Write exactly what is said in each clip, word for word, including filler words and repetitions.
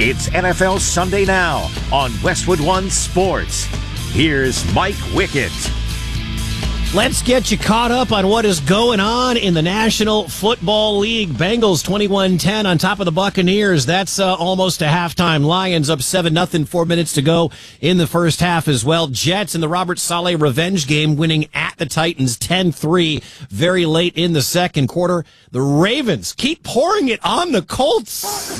It's N F L Sunday Now on Westwood One Sports. Here's Mike Wickett. Let's get you caught up on what is going on in the National Football League. Bengals twenty-one ten on top of the Buccaneers. That's uh, almost a halftime. Lions up seven nothing, four minutes to go in the first half as well. Jets in the Robert Saleh revenge game winning at the Titans ten three very late in the second quarter. The Ravens keep pouring it on the Colts.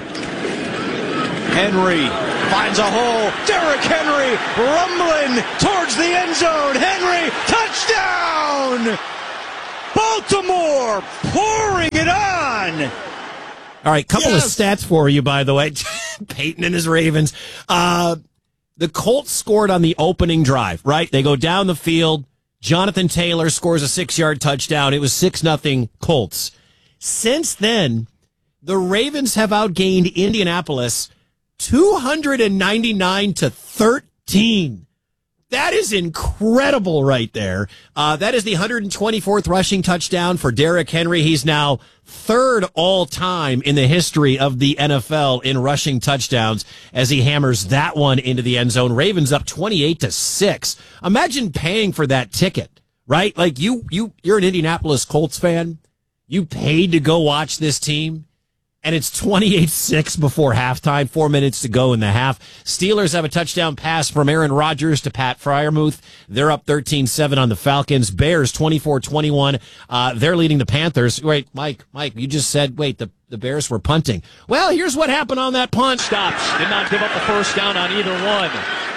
Henry finds a hole. Derrick Henry rumbling towards the end zone. Henry, touchdown! Baltimore pouring it on. All right, couple yes. of stats for you, by the way. Peyton and his Ravens. Uh, the Colts scored on the opening drive, right? They go down the field. Jonathan Taylor scores a six-yard touchdown. It was six nothing Colts. Since then, the Ravens have outgained Indianapolis two ninety-nine to thirteen. That is incredible right there. Uh, that is the one hundred twenty-fourth rushing touchdown for Derrick Henry. He's now third all time in the history of the N F L in rushing touchdowns as he hammers that one into the end zone. Ravens up twenty-eight to six. Imagine paying for that ticket, right? Like you, you, you're an Indianapolis Colts fan. You paid to go watch this team. And it's twenty-eight six before halftime, four minutes to go in the half. Steelers have a touchdown pass from Aaron Rodgers to Pat Freiermuth. They're up thirteen seven on the Falcons. Bears twenty-four twenty-one. Uh, they're leading the Panthers. Wait, Mike, Mike, you just said, wait, the, the Bears were punting. Well, here's what happened on that punt. Stops. Did not give up the first down on either one.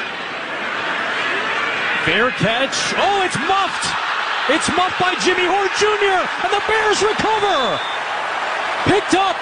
Fair catch. Oh, it's muffed. It's muffed by Jimmy Horn Junior And the Bears recover. Picked up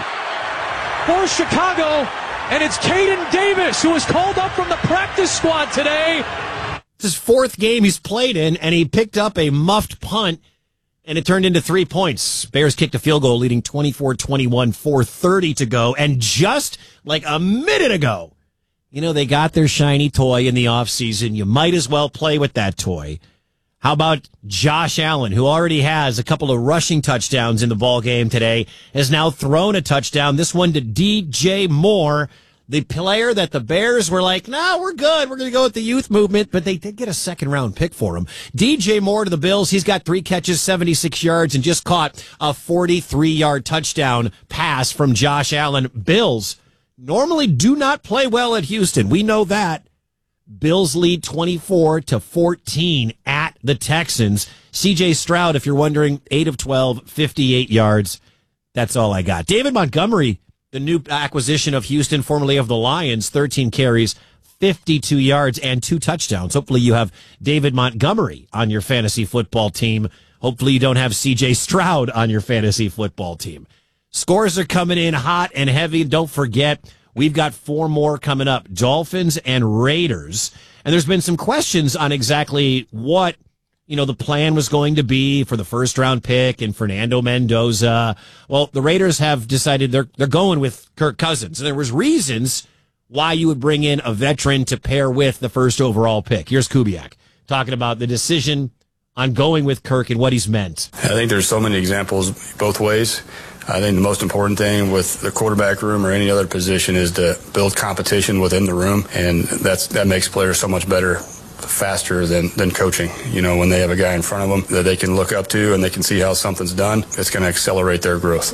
for Chicago, and it's Caden Davis, who was called up from the practice squad today. It's his fourth game he's played in, and he picked up a muffed punt, and it turned into three points. Bears kicked a field goal, leading twenty-four twenty-one, four thirty to go, and just like a minute ago, you know, they got their shiny toy in the offseason. You might as well play with that toy. How about Josh Allen, who already has a couple of rushing touchdowns in the ball game today, has now thrown a touchdown, this one to D J Moore, the player that the Bears were like, no, we're good. We're going to go with the youth movement, but they did get a second-round pick for him. D J Moore to the Bills. He's got three catches, seventy-six yards, and just caught a forty-three-yard touchdown pass from Josh Allen. Bills normally do not play well at Houston. We know that. Bills lead twenty-four to fourteen at the Texans. C J Stroud, if you're wondering, eight of twelve, fifty-eight yards. That's all I got. David Montgomery, the new acquisition of Houston, formerly of the Lions, thirteen carries, fifty-two yards, and two touchdowns. Hopefully you have David Montgomery on your fantasy football team. Hopefully you don't have C J Stroud on your fantasy football team. Scores are coming in hot and heavy. Don't forget, we've got four more coming up, Dolphins and Raiders. And there's been some questions on exactly what, you know, the plan was going to be for the first round pick and Fernando Mendoza. Well, the Raiders have decided they're they're going with Kirk Cousins. And there was reasons why you would bring in a veteran to pair with the first overall pick. Here's Kubiak talking about the decision on going with Kirk and what he's meant. I think there's so many examples both ways. I think the most important thing with the quarterback room or any other position is to build competition within the room, and that's that makes players so much better, faster than, than coaching. You know, when they have a guy in front of them that they can look up to and they can see how something's done, it's going to accelerate their growth.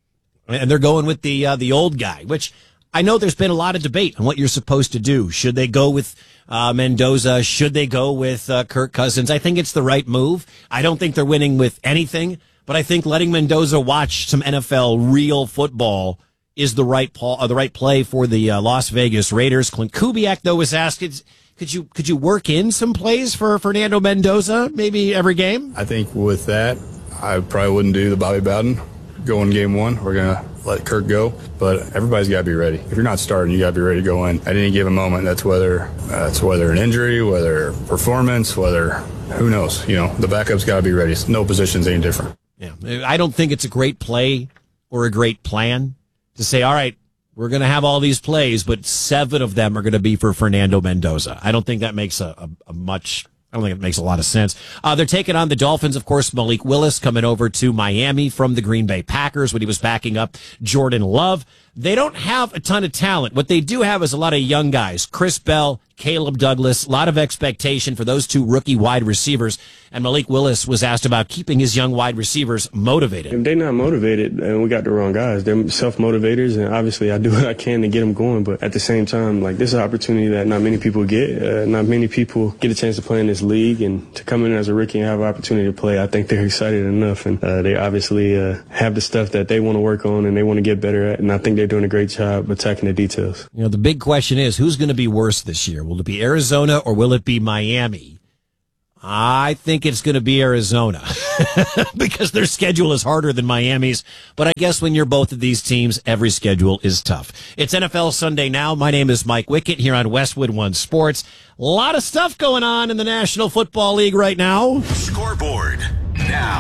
And they're going with the uh, the old guy, which I know there's been a lot of debate on what you're supposed to do. Should they go with uh, Mendoza? Should they go with uh, Kirk Cousins? I think it's the right move. I don't think they're winning with anything. But I think letting Mendoza watch some N F L real football is the right Paul, uh, the right play for the uh, Las Vegas Raiders. Clint Kubiak, though, was asked, could you could you work in some plays for Fernando Mendoza maybe every game? I think with that, I probably wouldn't do the Bobby Bowden. Go in game one. We're going to let Kirk go. But everybody's got to be ready. If you're not starting, you got to be ready to go in at any given moment. That's whether uh, that's whether an injury, whether performance, whether who knows. You know, the backup's got to be ready. No position's any different. Yeah, I don't think it's a great play or a great plan to say, all right, we're going to have all these plays, but seven of them are going to be for Fernando Mendoza. I don't think that makes a, a, a much, I don't think it makes a lot of sense. Uh, they're taking on the Dolphins. Of course, Malik Willis coming over to Miami from the Green Bay Packers when he was backing up Jordan Love. They don't have a ton of talent. What they do have is a lot of young guys. Chris Bell, Caleb Douglas, a lot of expectation for those two rookie wide receivers. And Malik Willis was asked about keeping his young wide receivers motivated. If they're not motivated, and we got the wrong guys. They're self-motivators, and obviously I do what I can to get them going. But at the same time, like, this is an opportunity that not many people get. Uh, not many people get a chance to play in this league, and to come in as a rookie and have an opportunity to play, I think they're excited enough. And uh, they obviously uh, have the stuff that they want to work on and they want to get better at. And I think they're doing a great job attacking the details. You know, the big question is, who's going to be worse this year? Will it be Arizona or will it be Miami? I think it's going to be Arizona because their schedule is harder than Miami's. But I guess when you're both of these teams, every schedule is tough. It's N F L Sunday now. My name is Mike Wickett here on Westwood One Sports. A lot of stuff going on in the National Football League right now. Scoreboard now.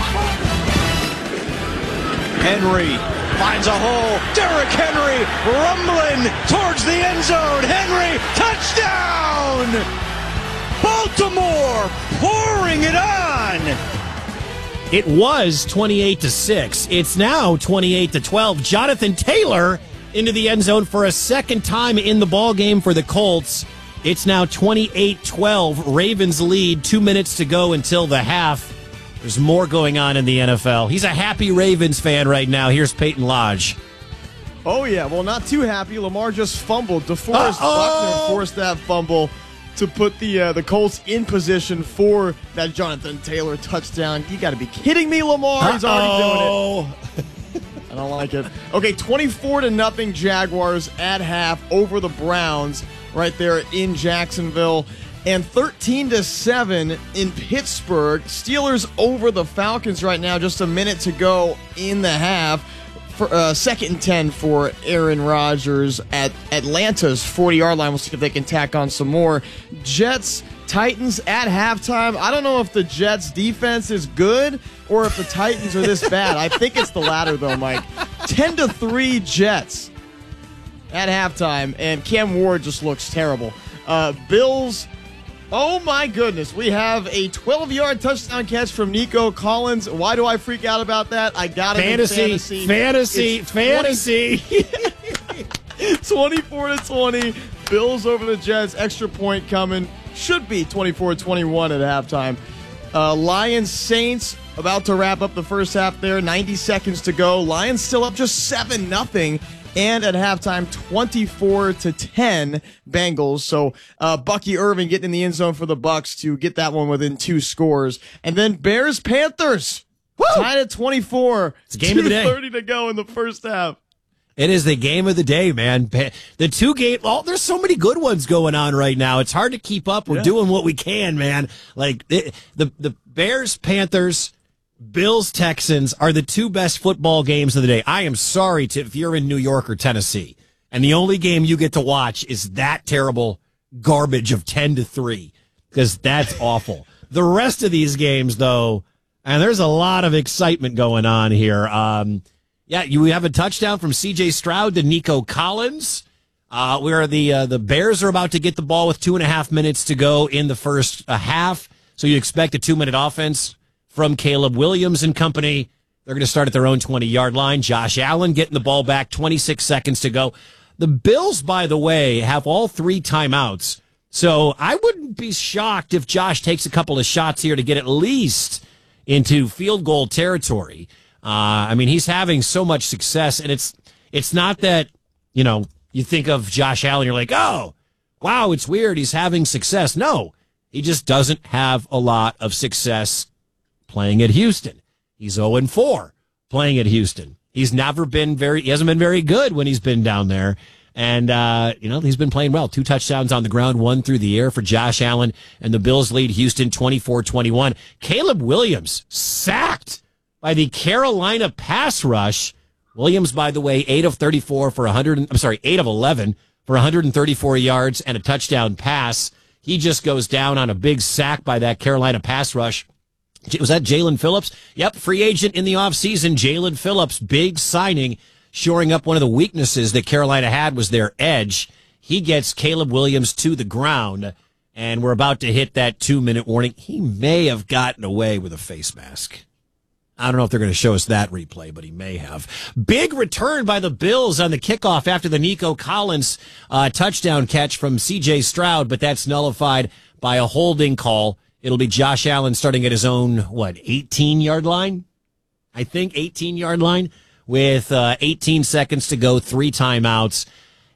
Henry finds a hole. Derrick Henry rumbling towards the end zone. Henry, touchdown! Baltimore pouring it on. It was twenty-eight to six. It's now twenty-eight to twelve. Jonathan Taylor into the end zone for a second time in the ball game for the Colts. It's now twenty-eight twelve. Ravens lead. Two minutes to go until the half. There's more going on in the N F L. He's a happy Ravens fan right now. Here's Peyton Lodge. Oh, yeah. Well, not too happy. Lamar just fumbled. DeForest Buckner forced that fumble to put the uh, the Colts in position for that Jonathan Taylor touchdown. You got to be kidding me, Lamar. He's already doing it. I don't like it. Okay, twenty-four to nothing Jaguars at half over the Browns right there in Jacksonville. And thirteen to seven in Pittsburgh. Steelers over the Falcons right now. Just a minute to go in the half. For, uh, second and ten for Aaron Rodgers at Atlanta's forty-yard line. We'll see if they can tack on some more. Jets, Titans at halftime. I don't know if the Jets' defense is good or if the Titans are this bad. I think it's the latter, though, Mike. ten to three Jets at halftime, and Cam Ward just looks terrible. Uh, Bills... Oh, my goodness. We have a twelve-yard touchdown catch from Nico Collins. Why do I freak out about that? I got it fantasy, in fantasy. Fantasy, it's fantasy. twenty-four to twenty. Bills over the Jets. Extra point coming. Should be twenty-four twenty-one at halftime. Uh, Lions Saints about to wrap up the first half there. ninety seconds to go. Lions still up just seven nothing. And at halftime, twenty-four to ten Bengals. So uh, Bucky Irving getting in the end zone for the Bucks to get that one within two scores. And then Bears Panthers tied at twenty-four. It's a game of the day. two thirty to go in the first half. It is the game of the day, man. The two game. Oh, there's so many good ones going on right now. It's hard to keep up. We're yeah. doing what we can, man. Like it, the the Bears Panthers. Bills Texans are the two best football games of the day. I am sorry to if you're in New York or Tennessee and the only game you get to watch is that terrible garbage of ten to three because that's awful. The rest of these games though, and there's a lot of excitement going on here. Um, yeah, you have a touchdown from C J Stroud to Nico Collins. Uh, where the uh, the Bears are about to get the ball with two and a half minutes to go in the first uh, half. So you expect a two minute offense from Caleb Williams and company. They're going to start at their own twenty-yard line. Josh Allen getting the ball back, twenty-six seconds to go. The Bills, by the way, have all three timeouts. So I wouldn't be shocked if Josh takes a couple of shots here to get at least into field goal territory. Uh, I mean, he's having so much success, and it's it's not that, you know, you think of Josh Allen, you're like, oh, wow, it's weird. He's having success. No, he just doesn't have a lot of success playing at Houston. He's oh and four playing at Houston. He's never been very, he hasn't been very good when he's been down there. And, uh, you know, he's been playing well. Two touchdowns on the ground, one through the air for Josh Allen, and the Bills lead Houston twenty-four twenty-one. Caleb Williams sacked by the Carolina pass rush. Williams, by the way, eight of thirty-four for one hundred, I'm sorry, eight of eleven for one hundred thirty-four yards and a touchdown pass. He just goes down on a big sack by that Carolina pass rush. Was that Jalen Phillips? Yep, free agent in the offseason. Jalen Phillips, big signing, shoring up one of the weaknesses that Carolina had was their edge. He gets Caleb Williams to the ground, and we're about to hit that two-minute warning. He may have gotten away with a face mask. I don't know if they're going to show us that replay, but he may have. Big return by the Bills on the kickoff after the Nico Collins uh, touchdown catch from C J Stroud, but that's nullified by a holding call. It'll be Josh Allen starting at his own, what, eighteen-yard line? I think eighteen-yard line with uh, eighteen seconds to go, three timeouts.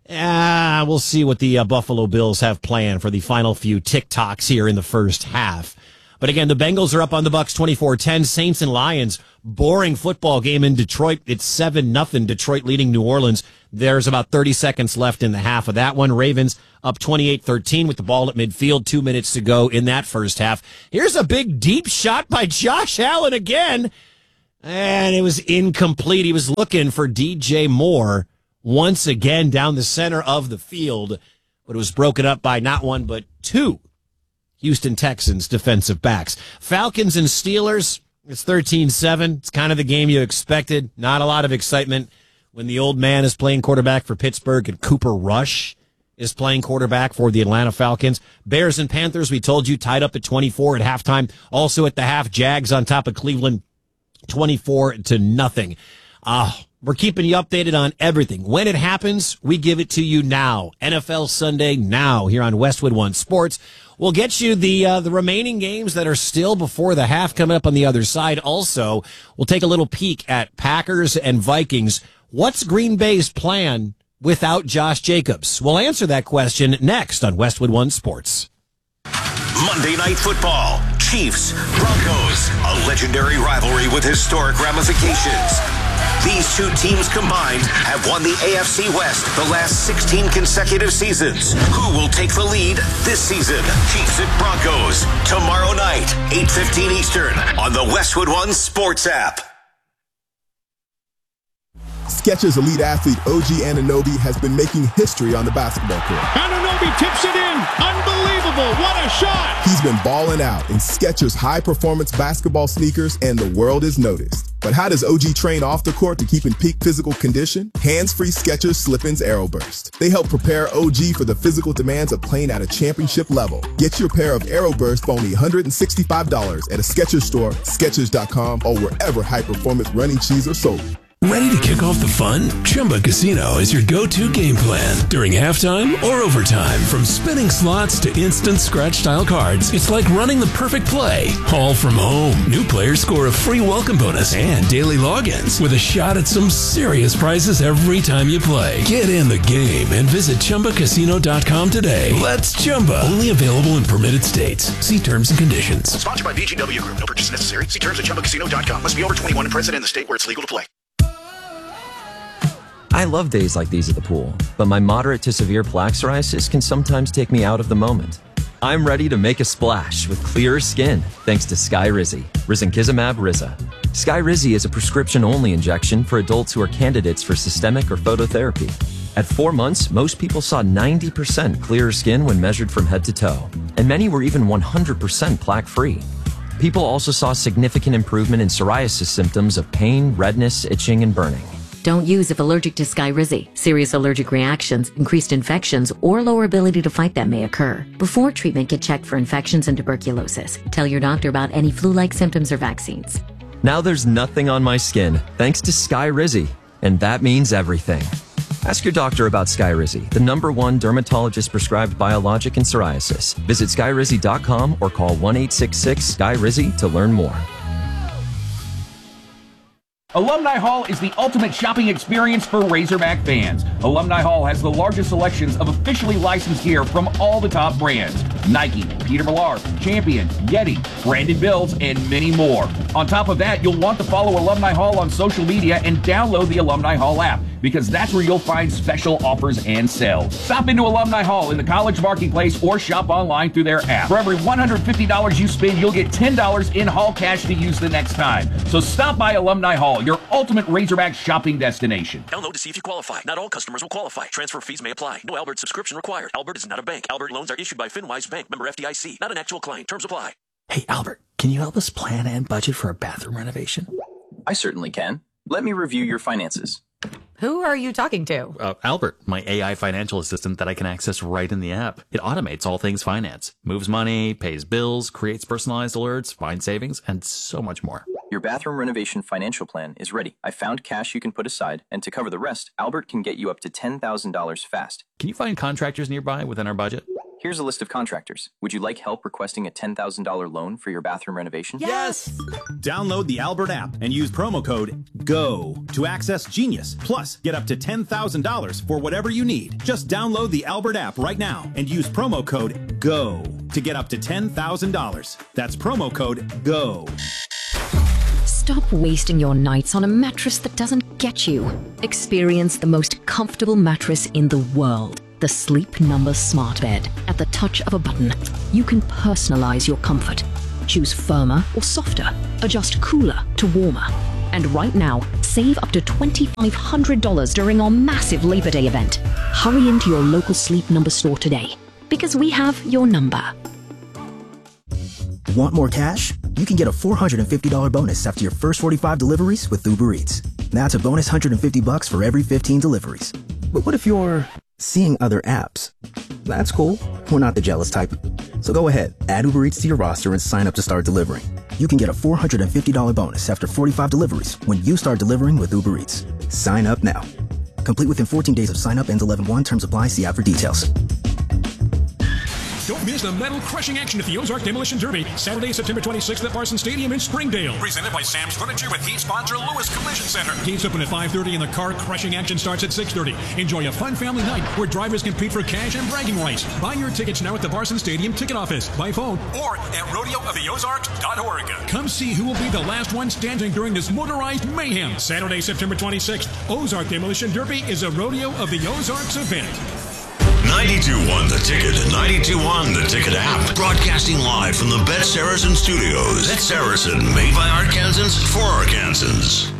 Ah, we'll see what the uh, Buffalo Bills have planned for the final few tick-tocks here in the first half. But again, the Bengals are up on the Bucs twenty-four ten. Saints and Lions, boring football game in Detroit. It's seven nothing. Detroit leading New Orleans. There's about thirty seconds left in the half of that one. Ravens up twenty-eight thirteen with the ball at midfield. Two minutes to go in that first half. Here's a big deep shot by Josh Allen again. And it was incomplete. He was looking for D J Moore once again down the center of the field. But it was broken up by not one, but two Houston Texans defensive backs. Falcons and Steelers, it's thirteen seven. It's kind of the game you expected. Not a lot of excitement when the old man is playing quarterback for Pittsburgh and Cooper Rush is playing quarterback for the Atlanta Falcons. Bears and Panthers, we told you, tied up at twenty-four at halftime. Also at the half, Jags on top of Cleveland, twenty-four to nothing. Uh, we're keeping you updated on everything. When it happens, we give it to you now. N F L Sunday now here on Westwood One Sports. We'll get you the uh, the remaining games that are still before the half coming up on the other side. Also, we'll take a little peek at Packers and Vikings. What's Green Bay's plan without Josh Jacobs? We'll answer that question next on Westwood One Sports. Monday Night Football, Chiefs, Broncos, a legendary rivalry with historic ramifications. These two teams combined have won the A F C West the last sixteen consecutive seasons. Who will take the lead this season? Chiefs at Broncos, tomorrow night, eight fifteen Eastern, on the Westwood One Sports app. Skechers elite athlete O G Anunoby has been making history on the basketball court. Anunoby tips it in. Unbelievable. What a shot. He's been balling out in Skechers high-performance basketball sneakers, and the world is noticed. But how does O G train off the court to keep in peak physical condition? Hands-free Skechers Slip-ins Aeroburst. They help prepare O G for the physical demands of playing at a championship level. Get your pair of Aeroburst for only one hundred sixty-five dollars at a Skechers store, Skechers dot com, or wherever high-performance running shoes are sold. Ready to kick off the fun? Chumba Casino is your go-to game plan during halftime or overtime. From spinning slots to instant scratch-style cards, it's like running the perfect play, all from home. New players score a free welcome bonus and daily logins with a shot at some serious prizes every time you play. Get in the game and visit Chumba Casino dot com today. Let's Chumba. Only available in permitted states. See terms and conditions. Sponsored by B G W Group. No purchase necessary. See terms at Chumba Casino dot com. Must be over twenty-one and present in the state where it's legal to play. I love days like these at the pool, but my moderate to severe plaque psoriasis can sometimes take me out of the moment. I'm ready to make a splash with clearer skin thanks to Skyrizi, risankizumab Riza. Skyrizi is a prescription-only injection for adults who are candidates for systemic or phototherapy. At four months, most people saw ninety percent clearer skin when measured from head to toe, and many were even one hundred percent plaque-free. People also saw significant improvement in psoriasis symptoms of pain, redness, itching, and burning. Don't use if allergic to Skyrizi. Serious allergic reactions, increased infections, or lower ability to fight them may occur. Before treatment, get checked for infections and tuberculosis. Tell your doctor about any flu-like symptoms or vaccines. Now there's nothing on my skin thanks to Skyrizi, and that means everything. Ask your doctor about Skyrizi, the number one dermatologist-prescribed biologic in psoriasis. Visit Skyrizi dot com or call one eight six six Sky Rizi to learn more. Alumni Hall is the ultimate shopping experience for Razorback fans. Alumni Hall has the largest selections of officially licensed gear from all the top brands. Nike, Peter Millar, Champion, Yeti, branded builds, and many more. On top of that, you'll want to follow Alumni Hall on social media and download the Alumni Hall app, because that's where you'll find special offers and sales. Stop into Alumni Hall in the College Marketplace or shop online through their app. For every one hundred fifty dollars you spend, you'll get ten dollars in Hall cash to use the next time. So stop by Alumni Hall, your ultimate Razorback shopping destination. Download to see if you qualify. Not all customers will qualify. Transfer fees may apply. No Albert subscription required. Albert is not a bank. Albert loans are issued by FinWise Bank. Member F D I C. Not an actual client. Terms apply. Hey, Albert, can you help us plan and budget for a bathroom renovation? I certainly can. Let me review your finances. Who are you talking to? Uh, Albert, my A I financial assistant that I can access right in the app. It automates all things finance, moves money, pays bills, creates personalized alerts, finds savings, and so much more. Your bathroom renovation financial plan is ready. I found cash you can put aside, and to cover the rest, Albert can get you up to ten thousand dollars fast. Can you find contractors nearby within our budget? Here's a list of contractors. Would you like help requesting a ten thousand dollars loan for your bathroom renovation? Yes! Download the Albert app and use promo code GO to access Genius. Plus, get up to ten thousand dollars for whatever you need. Just download the Albert app right now and use promo code GO to get up to ten thousand dollars. That's promo code GO. Stop wasting your nights on a mattress that doesn't get you. Experience the most comfortable mattress in the world. The Sleep Number Smart Bed. At the touch of a button, you can personalize your comfort. Choose firmer or softer. Adjust cooler to warmer. And right now, save up to twenty-five hundred dollars during our massive Labor Day event. Hurry into your local Sleep Number store today, because we have your number. Want more cash? You can get a four hundred fifty dollars bonus after your first forty-five deliveries with Uber Eats. That's a bonus one hundred fifty bucks for every fifteen deliveries. But what if you're seeing other apps? That's cool. We're not the jealous type. So go ahead, add Uber Eats to your roster and sign up to start delivering. You can get a four hundred fifty dollars bonus after forty-five deliveries when you start delivering with Uber Eats. Sign up now. Complete within fourteen days of sign up. Ends eleven one. Terms apply. See app for details. Don't miss the metal-crushing action at the Ozark Demolition Derby, Saturday, September twenty-sixth at Parsons Stadium in Springdale. Presented by Sam's Furniture with heat sponsor Lewis Collision Center. Gates open at five thirty and the car-crushing action starts at six thirty. Enjoy a fun family night where drivers compete for cash and bragging rights. Buy your tickets now at the Parsons Stadium ticket office, by phone, or at rodeo of the ozarks dot org. Come see who will be the last one standing during this motorized mayhem. Saturday, September twenty-sixth, Ozark Demolition Derby is a Rodeo of the Ozarks event. ninety-two point one The Ticket and ninety-two point one The Ticket app. Broadcasting live from the Bet Saracen Studios. Bet Saracen, made by Arkansans for Arkansans.